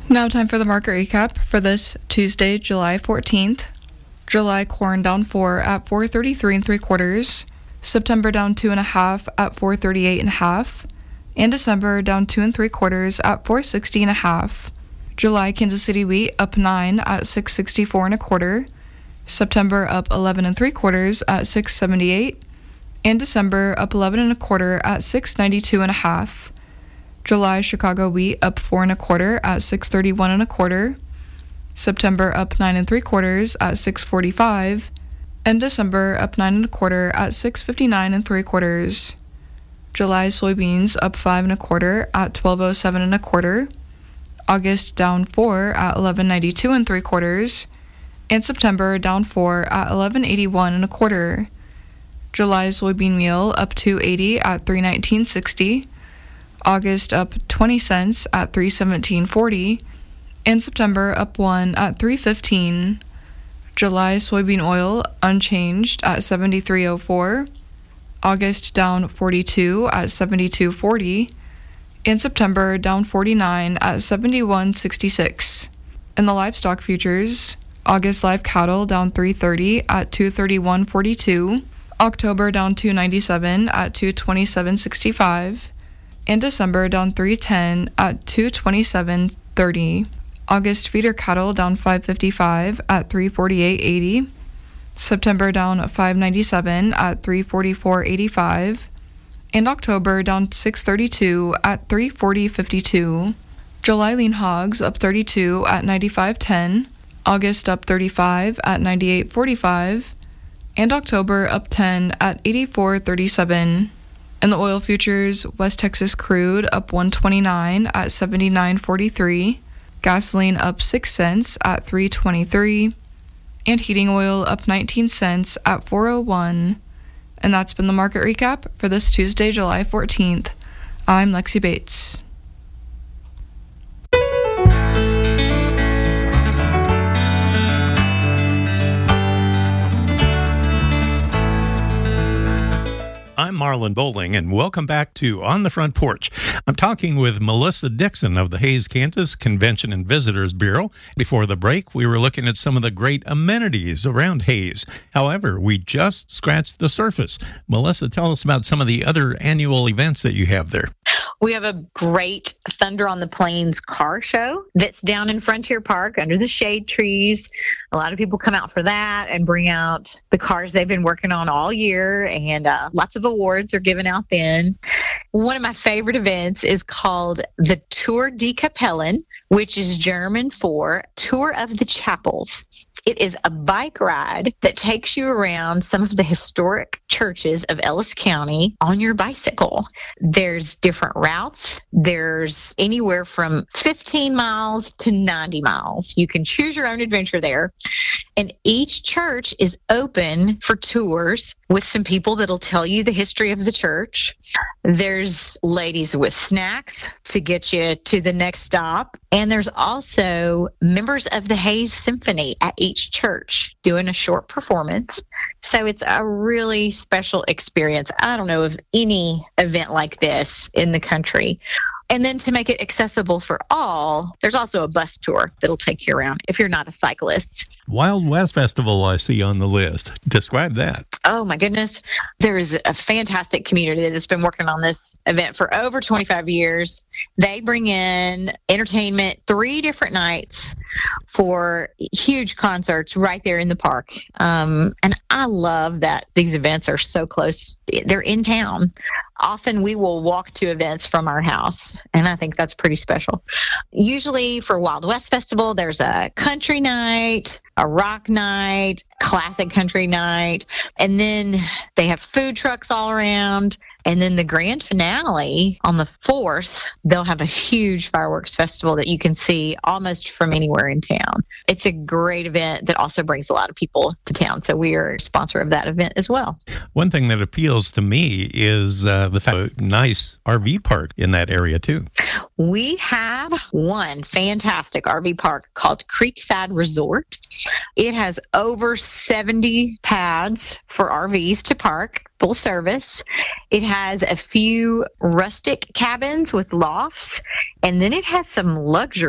Now time for the market recap for this Tuesday, July 14th. July corn down 4 at 4.33 3/4. September down 2.5 at 4.38 1/2. And December down 2 3/4 at 4.60 1/2. July Kansas City wheat up 9 at 6.64 1/4. September up 11 3/4 at 6.78. And December up 11 1/4 at 6.92 1/2. July Chicago wheat up 4 1/4 at 6.31 1/4. September up 9 3/4 at 6.45. And December up 9 1/4 at 6.59 3/4. July soybeans up 5 1/4 at 12.07 1/4. August down 4 at 11.92 3/4. And September down 4 at 11.81 1/4. July soybean meal up 2.80 at 3.1960. August up 20 cents at 3.1740. And September up 1 at 3.15. July soybean oil unchanged at 73.04. August down 42 at 72.40. And September down 49 at 71.66. In the livestock futures, August live cattle down 3.30 at 231.42. October down 2.97 at 227.65. And December down 3.10 at 227.30. August feeder cattle down 5.55 at 348.80. September down 5.97 at 344.85. And October down 6.32 at 340.52. July lean hogs up 32 at 95.10. August up 35 at 98.45. And October up 10 at 84.37. In the oil futures, West Texas crude up 129 at 79.43. Gasoline up 6 cents at 3.23. And heating oil up 19 cents at 4.01. And that's been the market recap for this Tuesday, July 14th. I'm Lexi Bates. I'm Marlon Bowling, and welcome back to On the Front Porch. I'm talking with Melissa Dixon of the Hays, Kansas Convention and Visitors Bureau. Before the break, we were looking at some of the great amenities around Hays. However, we just scratched the surface. Melissa, tell us about some of the other annual events that you have there. We have a great Thunder on the Plains car show that's down in Frontier Park under the shade trees. A lot of people come out for that and bring out the cars they've been working on all year, and lots of awards are given out then. One of my favorite events is called the Tour de Kapellen, which is German for Tour of the Chapels. It is a bike ride that takes you around some of the historic churches of Ellis County on your bicycle. There's different routes. There's anywhere from 15 miles to 90 miles. You can choose your own adventure there. And each church is open for tours with some people that'll tell you the history of the church. There's ladies with snacks to get you to the next stop. And there's also members of the Hays Symphony at each church doing a short performance. So it's a really special experience. I don't know of any event like this in the country. And then to make it accessible for all, there's also a bus tour that'll take you around if you're not a cyclist. Wild West Festival I see on the list. Describe that. Oh, my goodness. There is a fantastic community that has been working on this event for over 25 years. They bring in entertainment 3 different nights for huge concerts right there in the park. And I love that these events are so close. They're in town. Often we will walk to events from our house, and I think that's pretty special. Usually for Wild West Festival, there's a country night, a rock night, classic country night, and then they have food trucks all around. And then the grand finale on the 4th, they'll have a huge fireworks festival that you can see almost from anywhere in town. It's a great event that also brings a lot of people to town. So we are a sponsor of that event as well. One thing that appeals to me is the fact of a nice RV park in that area, too. We have one fantastic RV park called Creekside Resort. It has over 70 pads for RVs to park, full service. It has a few rustic cabins with lofts, and then it has some luxury